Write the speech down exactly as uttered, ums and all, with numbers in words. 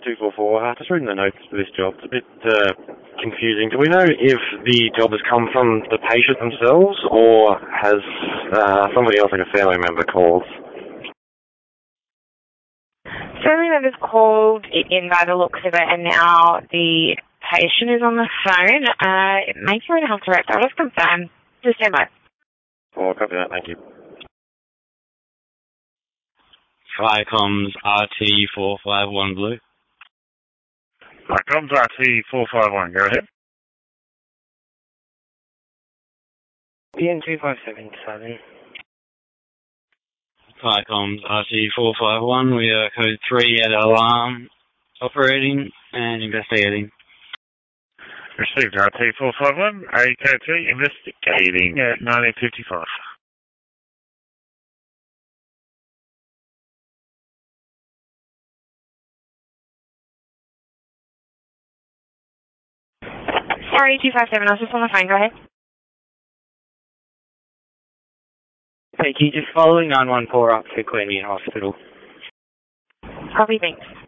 two four four. Uh, just reading the notes for this job. It's a bit uh, confusing. Do we know if the job has come from the patient themselves, or has uh, somebody else, like a family member, called? Family members called in by the looks of it, and now the patient is on the phone. Uh, it may be in health director. I'll just confirm. Just stand by. Oh, copy that. Thank you. Viacom's R T four five one Blue. Viacom's R T four five one, go ahead. B N two five seven seven. Viacom's R T four five one, we are code three at alarm, operating and investigating. Received R T four five one, A K three, investigating at nineteen fifty-five. Sorry, two five seven, I was just on the phone, go ahead. Thank you, just following nine one four up to Queen Hospital. Copy, thanks.